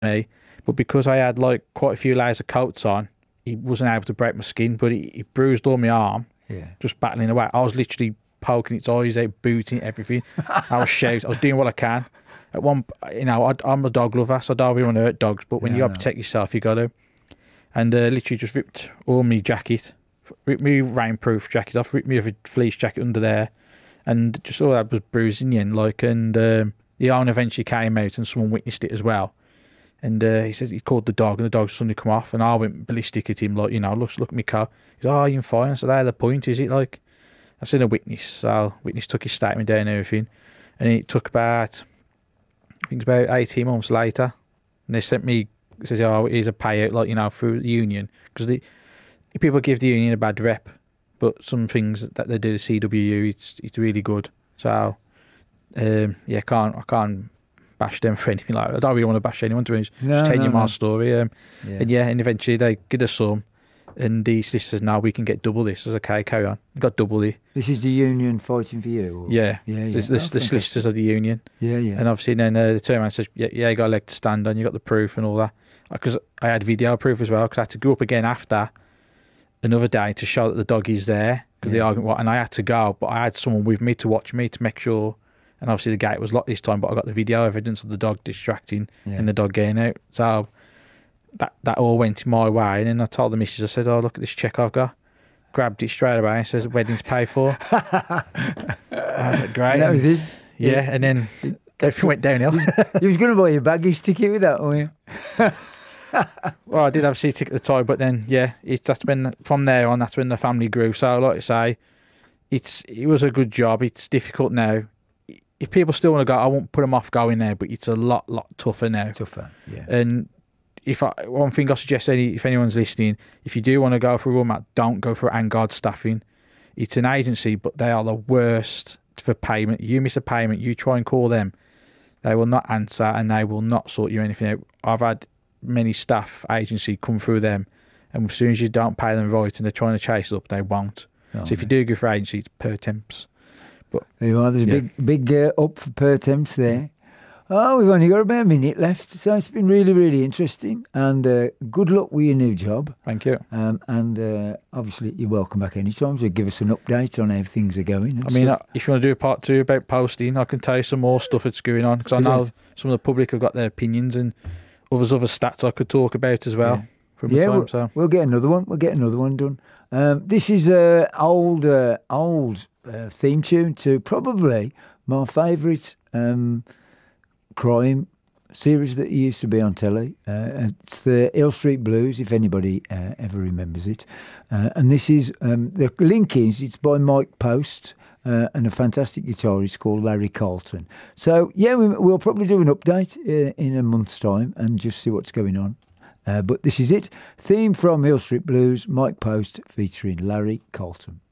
me, but because I had like quite a few layers of coats on, he wasn't able to break my skin, but he bruised all my arm, Yeah. just battling away. I was literally poking its eyes out, booting it, everything. I was shouting, I was doing what I can. At one, I'm a dog lover, so I don't really want to hurt dogs, but when you got to protect yourself, you got to. And literally just ripped all my jacket, ripped me rainproof jacket off, ripped me a fleece jacket under there, and just all that was bruising the end, like, and the owner eventually came out and someone witnessed it as well. And he says he called the dog, and the dog suddenly come off, and I went ballistic at him, like, look at me car. He goes, "Oh, you're fine." So the point is it, like, I've seen a witness, so witness took his statement down and everything, and it took about, I think it's about 18 months later, and they sent me, it says, "Oh, here's a payout," like, through the union, because the people give the union a bad rep, but some things that they do, the CWU, it's really good. So, I can't bash them for anything like that. I don't really want to bash anyone, to be honest. Just telling you my story. And eventually they get a sum, and the solicitor says, "No, we can get double this." I was okay, carry on. You got double the. This is the union fighting for you? Or? Yeah. Yeah. The solicitors of the union. Yeah. And obviously then the turn around and says, yeah, you got a leg to stand on, you got the proof and all that. Because I had video proof as well, because I had to go up again after another day to show that the dog is there, because the argument, and I had to go, but I had someone with me to watch me to make sure. And obviously the gate was locked this time, but I got the video evidence of the dog distracting and the dog getting out. So that all went my way. And then I told the missus, I said, "Oh, look at this check I've got." Grabbed it straight away and says, "Wedding's paid for." I was like, great. And that was it? Yeah, and then everything went downhill. You was going to buy your baggage ticket with that, weren't you? Well, I did have a seat ticket at the time, but then, that's when, from there on, that's when the family grew. So, like I say, it was a good job. It's difficult now. If people still want to go, I won't put them off going there, but it's a lot tougher now. Tougher, yeah. And one thing I suggest, if anyone's listening, if you do want to go for a Walmart, don't go for AndGuard Staffing. It's an agency, but they are the worst for payment. You miss a payment, you try and call them, they will not answer, and they will not sort you anything out. I've had many staff agency come through them, and as soon as you don't pay them right and they're trying to chase it up, they won't. So if you do go for agency, it's per temps. But there you are, there's a big up for per temps there. Oh, we've only got about a minute left, so it's been really, really interesting. And good luck with your new job. Thank you. And obviously, you're welcome back anytime. So give us an update on how things are going. If you want to do a part 2 about posting, I can tell you some more stuff that's going on, because I know some of the public have got their opinions, and other stats I could talk about as well. We'll get another one. We'll get another one done. This is an old theme tune to probably my favourite crime series that used to be on telly. It's the Hill Street Blues, if anybody ever remembers it. And this is, the link is, it's by Mike Post and a fantastic guitarist called Larry Carlton. So, we'll probably do an update in a month's time and just see what's going on. But this is it. Theme from Hill Street Blues, Mike Post featuring Larry Carlton.